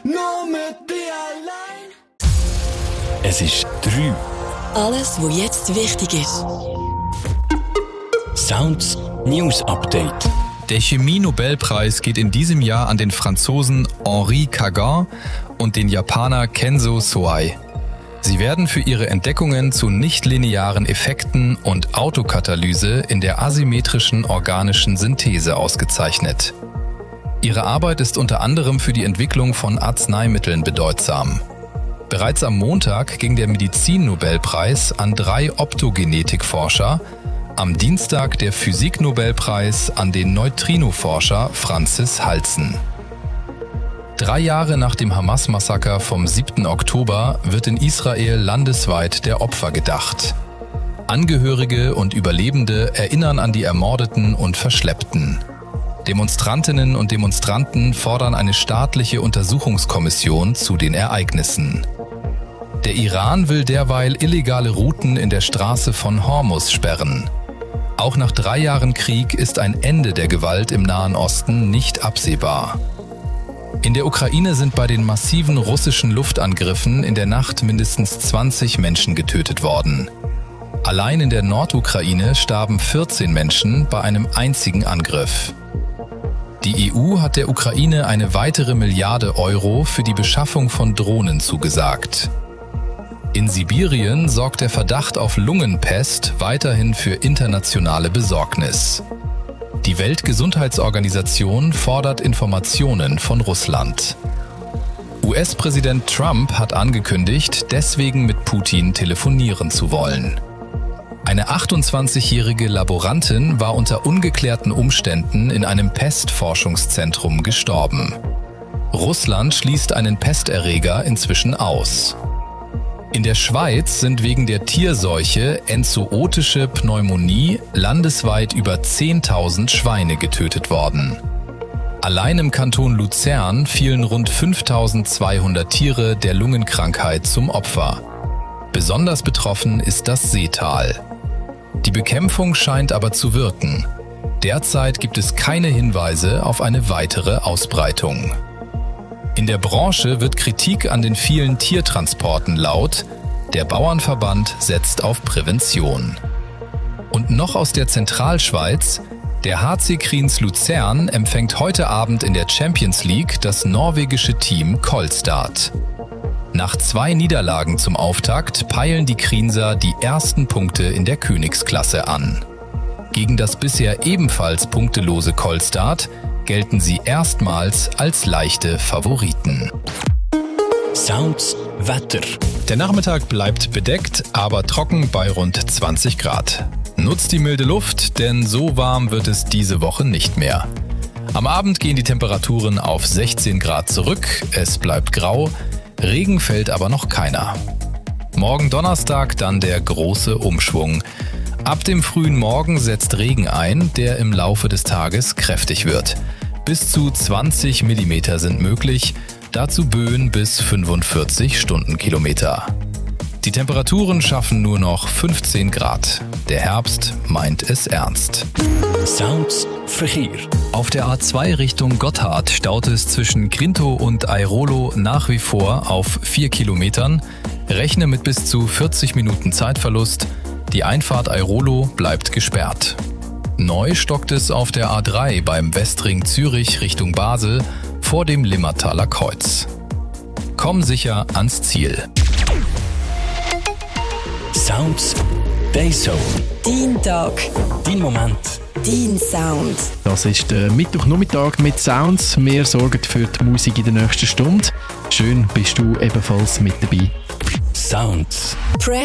nur mit dir allein. Es ist 3. Alles, was jetzt wichtig ist. Sounds News Update. Der Chemie-Nobelpreis geht in diesem Jahr an den Franzosen Henri Kagan und den Japaner Kenzo Soai. Sie werden für ihre Entdeckungen zu nichtlinearen Effekten und Autokatalyse in der asymmetrischen organischen Synthese ausgezeichnet. Ihre Arbeit ist unter anderem für die Entwicklung von Arzneimitteln bedeutsam. Bereits am Montag ging der Medizin-Nobelpreis an 3 Optogenetik-Forscher, am Dienstag der Physik-Nobelpreis an den Neutrino-Forscher Francis Halzen. 3 Jahre nach dem Hamas-Massaker vom 7. Oktober wird in Israel landesweit der Opfer gedacht. Angehörige und Überlebende erinnern an die Ermordeten und Verschleppten. Demonstrantinnen und Demonstranten fordern eine staatliche Untersuchungskommission zu den Ereignissen. Der Iran will derweil illegale Routen in der Straße von Hormuz sperren. Auch nach 3 Jahren Krieg ist ein Ende der Gewalt im Nahen Osten nicht absehbar. In der Ukraine sind bei den massiven russischen Luftangriffen in der Nacht mindestens 20 Menschen getötet worden. Allein in der Nordukraine starben 14 Menschen bei einem einzigen Angriff. Die EU hat der Ukraine eine weitere Milliarde Euro für die Beschaffung von Drohnen zugesagt. In Sibirien sorgt der Verdacht auf Lungenpest weiterhin für internationale Besorgnis. Die Weltgesundheitsorganisation fordert Informationen von Russland. US-Präsident Trump hat angekündigt, deswegen mit Putin telefonieren zu wollen. Eine 28-jährige Laborantin war unter ungeklärten Umständen in einem Pestforschungszentrum gestorben. Russland schließt einen Pesterreger inzwischen aus. In der Schweiz sind wegen der Tierseuche enzootische Pneumonie landesweit über 10.000 Schweine getötet worden. Allein im Kanton Luzern fielen rund 5.200 Tiere der Lungenkrankheit zum Opfer. Besonders betroffen ist das Seetal. Die Bekämpfung scheint aber zu wirken. Derzeit gibt es keine Hinweise auf eine weitere Ausbreitung. In der Branche wird Kritik an den vielen Tiertransporten laut. Der Bauernverband setzt auf Prävention. Und noch aus der Zentralschweiz: Der HC Kriens Luzern empfängt heute Abend in der Champions League das norwegische Team Kolstad. Nach 2 Niederlagen zum Auftakt peilen die Krienser die ersten Punkte in der Königsklasse an. Gegen das bisher ebenfalls punktelose Kolstad gelten sie erstmals als leichte Favoriten. Sounds Wetter. Der Nachmittag bleibt bedeckt, aber trocken bei rund 20 Grad. Nutzt die milde Luft, denn so warm wird es diese Woche nicht mehr. Am Abend gehen die Temperaturen auf 16 Grad zurück, es bleibt grau, Regen fällt aber noch keiner. Morgen Donnerstag dann der große Umschwung. Ab dem frühen Morgen setzt Regen ein, der im Laufe des Tages kräftig wird. Bis zu 20 mm sind möglich, dazu Böen bis 45 Stundenkilometer. Die Temperaturen schaffen nur noch 15 Grad. Der Herbst meint es ernst. Sounds Verkehr. Auf der A2 Richtung Gotthard staut es zwischen Grintow und Airolo nach wie vor auf 4 Kilometern. Rechne mit bis zu 40 Minuten Zeitverlust. Die Einfahrt Airolo bleibt gesperrt. Neu stockt es auf der A3 beim Westring Zürich Richtung Basel vor dem Limmertaler Kreuz. Komm sicher ans Ziel. Sounds Dayzone. Dein Tag. Dein Moment. Dein Sound. Das ist der Mittwochnachmittag mit Sounds. Wir sorgen für die Musik in der nächsten Stunde. Schön bist du ebenfalls mit dabei. Sounds.